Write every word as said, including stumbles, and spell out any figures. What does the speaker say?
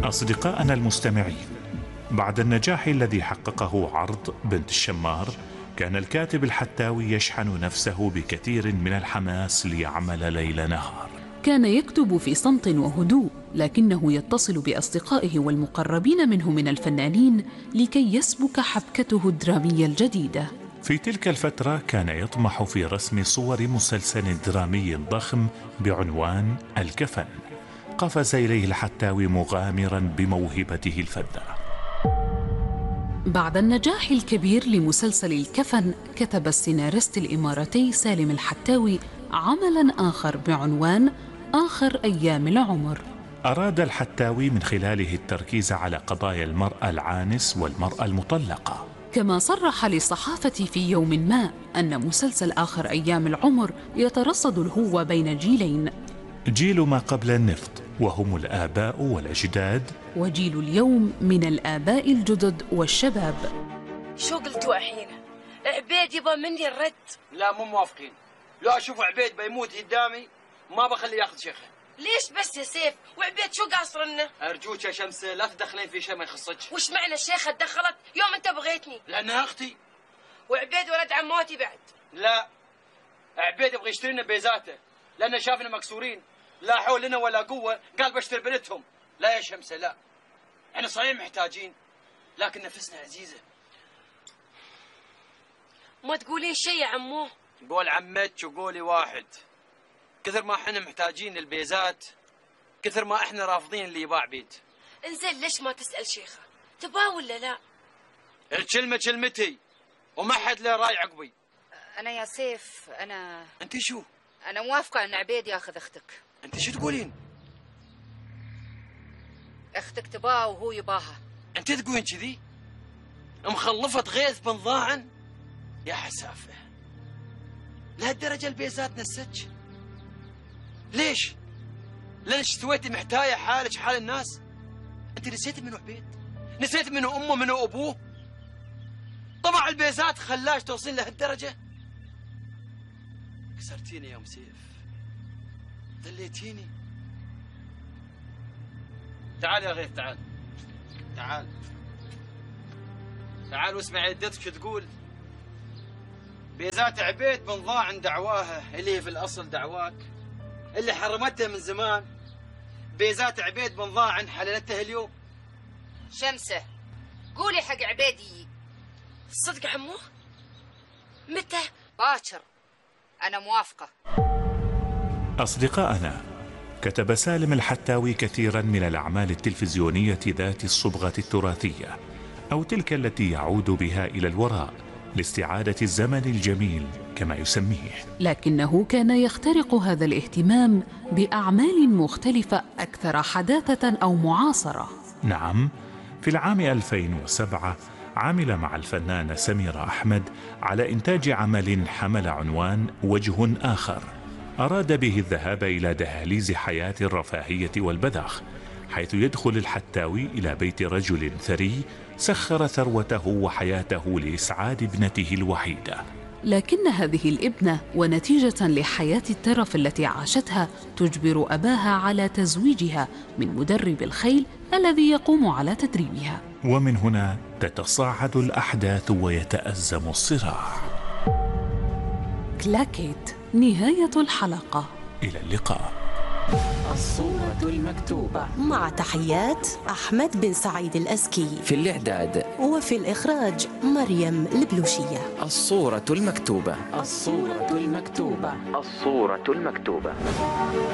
أصدقائنا المستمعين، بعد النجاح الذي حققه عرض بنت الشمار، كان الكاتب الحتاوي يشحن نفسه بكثير من الحماس ليعمل ليل نهار. كان يكتب في صمت وهدوء، لكنه يتصل بأصدقائه والمقربين منه من الفنانين لكي يسبك حبكته الدرامية الجديدة. في تلك الفترة كان يطمح في رسم صور مسلسل درامي ضخم بعنوان الكفن، قفز إليه الحتاوي مغامرا بموهبته الفذة. بعد النجاح الكبير لمسلسل الكفن، كتب السيناريست الإماراتي سالم الحتاوي عملاً آخر بعنوان آخر أيام العمر. أراد الحتاوي من خلاله التركيز على قضايا المرأة العانس والمرأة المطلقة. كما صرح للصحافة في يوم ما أن مسلسل آخر أيام العمر يترصد الهوة بين جيلين: جيل ما قبل النفط وهم الآباء والأجداد، وجيل اليوم من الآباء الجدد والشباب. شو قلتوا الحين؟ عبيد يبغى مني الرد. لا مو موافقين. لو أشوف عبيد بيموت قدامي ما بخليه ياخذ شيخه. ليش بس يا سيف؟ وعبيد شو قاصر لنا؟ أرجوك يا شمس لا تدخلين في شيء ما يخصك. وش معنى الشيخة تدخلت يوم أنت بغيتني؟ لأنها أختي. وعبيد ولد عماتي بعد. لا، عبيد يبغى يشتري لنا بيزاته لأنه شافنا مكسورين، لا حول لنا ولا قوة، قال بشتري بنتهم. لا يا شمسة لا، احنا صحيح محتاجين لكن نفسنا عزيزة. ما تقولين شيء يا عمو. قول عمتك وقولي واحد. كثر ما احنا محتاجين البيزات كثر ما احنا رافضين اللي يباع بيت. انزين ليش ما تسأل شيخة تباه ولا لا؟ الكلمة كلمتي وما حد له راي عقبي. انا يا سيف انا انت شو؟ انا موافقة ان عبيد ياخذ اختك. انت شو تقولين؟ اختك تباه وهو يباها. انت تقولين كذي؟ مخلفة غيث بن ضاعن؟ يا حسافة لهالدرجة البيزات نسج؟ ليش؟ ليش سويتي محتاية حالك حال الناس؟ انت نسيت منو عبيد؟ نسيت منو امه منو ابوه؟ طبع البيزات خلاش توصلين لهالدرجة؟ كسرتيني يا ام سيف، ذليتيني. تعال يا غيث تعال تعال تعال واسمع جدتك شو تقول. بيزات عبيد بن ضاعن دعواها اللي هي في الاصل دعواك اللي حرمتها من زمان. بيزات عبيد بن ضاعن حللتها اليوم. شمسة قولي حق عبيدي. صدق عمو؟ متى؟ باكر. أنا موافقة. أصدقائنا، كتب سالم الحتاوي كثيرا من الأعمال التلفزيونية ذات الصبغة التراثية، أو تلك التي يعود بها إلى الوراء لاستعادة الزمن الجميل كما يسميه. لكنه كان يخترق هذا الاهتمام بأعمال مختلفة أكثر حداثة أو معاصرة. نعم، في العام ألفين وسبعة عمل مع الفنانة سميرة أحمد على إنتاج عمل حمل عنوان وجه آخر، أراد به الذهاب إلى دهاليز حياة الرفاهية والبذخ، حيث يدخل الحتاوي إلى بيت رجل ثري سخر ثروته وحياته لإسعاد ابنته الوحيدة. لكن هذه الابنة ونتيجة لحياة الترف التي عاشتها تجبر أباها على تزويجها من مدرب الخيل الذي يقوم على تدريبها. ومن هنا تتصاعد الأحداث ويتأزم الصراع. كلاكيت، نهاية الحلقة. إلى اللقاء. الصورة المكتوبة، مع تحيات أحمد بن سعيد الأزكي، في الإعداد وفي الإخراج مريم البلوشية. الصورة المكتوبة، الصورة المكتوبة، الصورة المكتوبة.